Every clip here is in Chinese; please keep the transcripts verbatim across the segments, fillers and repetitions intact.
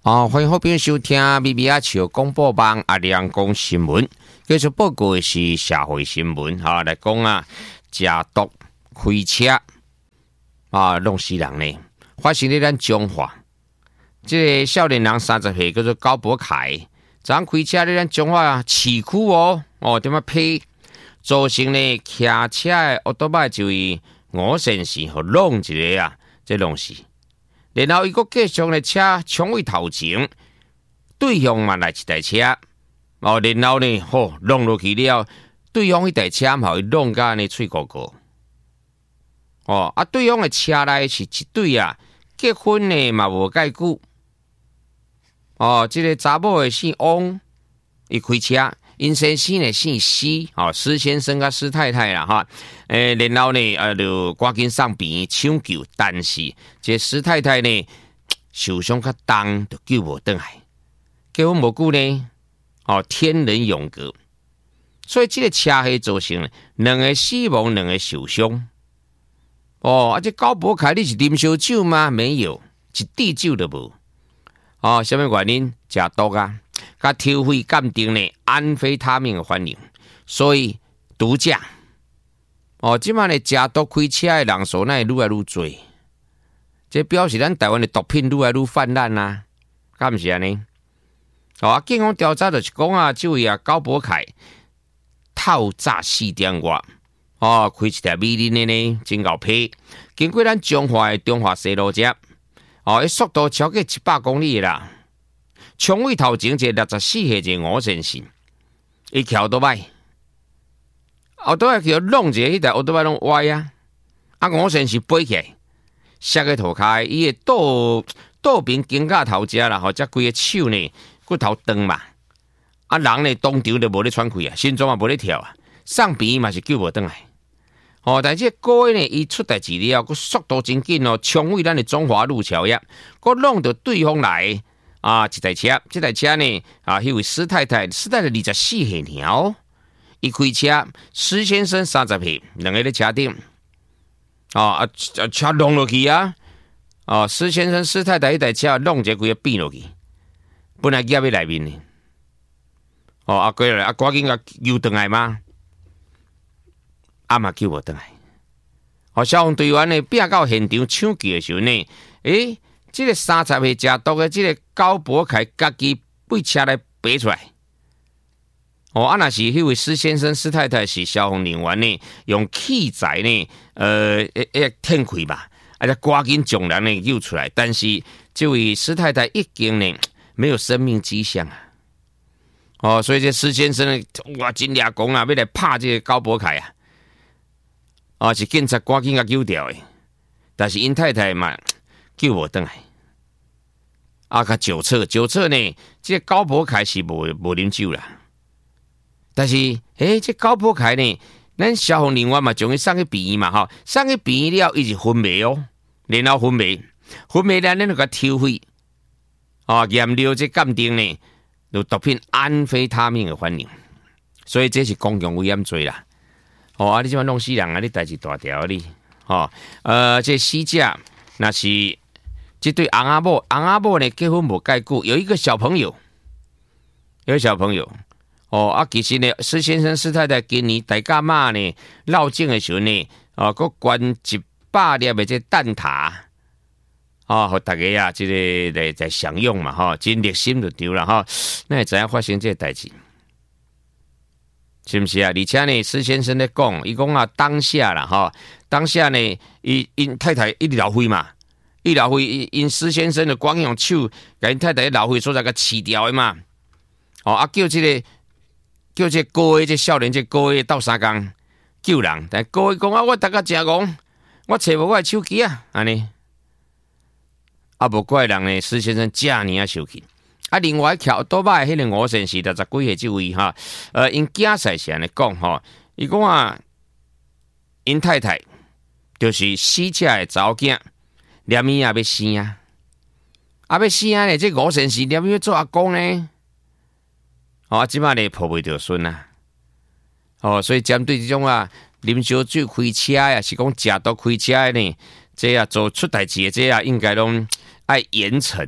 啊，欢迎好朋友收听咪咪啊笑广播网阿亮讲新闻。继续报告的是社会新闻哈，来讲啊，食毒开车啊，弄死人呢。发生在咱中华，这个少年人三十岁，叫做高博凯，昨开车在咱中华市区哦，哦点啊批，造成呢骑车的奥多麦就以五线线和弄一个啊，这弄死。然后伊个继续的车冲位头前，对向嘛来一台车，哦，然后呢，吼、哦、弄落去了，对方迄台车嘛，伊弄甲呢脆高高，哦，啊，对方的车内是一对啊，结婚呢嘛无介久，哦，这个查某的姓汪，伊开车。因先生呢姓施，哦，施先生甲施太太啦，哈，诶，然后呢，呃，就赶紧上边抢救，但是这施太太呢受伤较重，就救无回来。结婚无久呢，哦，天人永隔，所以这个车祸造成两个死亡，两个受伤。哦，啊，这高博凯你是啉烧酒吗？没有，一滴酒都无。哦，什么原因？食毒啊？甲抽血鉴定呢，安非他命的反应，所以毒驾哦，即摆呢食毒开车的人数呢愈来愈多，这表示咱台湾的毒品愈来愈泛滥啦，敢毋是安尼？哦，啊，警方调查就是讲啊，这位啊高博凯透早四点外哦，开一台美林的呢，真够皮，经过咱中华的中华西路遮，哦，伊速度超过一百公里啦。冲位头前一个六十四岁一个五线线，伊桥倒摆，后倒摆叫弄一个迄台后倒摆拢歪啊，啊五线线飞起来，摔个涂骹，伊个倒倒边肩胛头遮啦，吼，则规个手呢骨头断嘛，啊人呢当场就无咧喘气啊，心脏也无咧跳啊，上边嘛是救无倒来，哦，但是个呢伊出代志了，佮速度真紧哦，冲位咱的中华路桥呀，佮弄到对方来。啊，一台车，这台车呢，啊，迄位施太太，施太太二十四岁了，伊开车，施先生三十岁，两个咧车顶，啊啊，车弄落去啊，啊，施先生、施太太迄台车弄一个规个变落去，本来夹喺内面呢，哦，啊，过来啊，赶紧啊，游转来嘛，啊嘛救无转来，哦，消防队员呢，拼到现场抢救的时候呢，诶。这个三十岁食毒的这个高博凯，家己被车来爬出来。哦，啊，那是迄位施先生、施太太是消防人员呢，用器材呢，呃，诶诶，天开吧，啊，赶紧将人呢救出来。但是这位施太太已经呢没有生命迹象啊。哦，所以这施先生呢，哇，真俩讲啊，要来拍这个高博凯啊，啊，是警察赶紧甲救掉的。但是因太太嘛救无倒来。啊，甲酒测酒测呢，这个高博凯是无无啉酒啦。但是，诶、欸，这高博凯呢，咱消防人员嘛，将伊送去病院嘛，吼，送去病院了，伊是昏迷哦，然后昏迷，昏迷了，咱就甲抽血，哦，验了这鉴定呢，有毒品安非他命的反应，所以这是公共危险罪啦。哦，啊，你即摆弄死人啊，你代志大条你，哦，呃，这死者那是。这对翁仔某，翁仔某呢结婚无介久，有一个小朋友，有一个小朋友，哦啊，其实呢，施先生、施太太今年大家妈呢绕境的时候呢，哦，佮捐一百粒的这蛋挞，哦，互大家啊，这个来在享用嘛，哈、哦，真热心就对了哈，那会知影发生这个代志，是不是啊？而且呢，施先生咧讲，伊讲啊，当下啦，哈、哦，当下呢，伊因太太一直流血嘛。伊老血因施先生就光用手，甲因太太老血所在个饲掉的嘛。哦，啊叫这个叫这个高的这少年这高的斗三工救人，但高的讲啊，我大家真戆，我找无我的手机啊，安尼。啊，无怪人呢，施先生遮尔啊受气。啊，另外桥倒摆迄个五线是六十几岁这位哈，呃，因囝婿是安尼讲吼，伊讲啊，因太太就是死者的查某囝。念伊也要生啊，啊要生啊咧！这五线是念伊要做阿公呢，哦，啊即摆咧抱袂着孙啊，哦，所以针对这种啊啉烧酒开车呀，是讲食毒开车呢，这啊做出代志的这啊，应该拢爱严惩啊，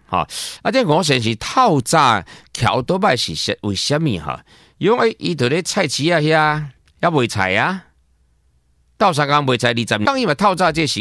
哈。啊，这五先是透早桥倒摆是为什么哈？因为伊伫咧菜市啊遐，也卖菜啊，斗三工卖菜二十年，当伊嘛透早这时。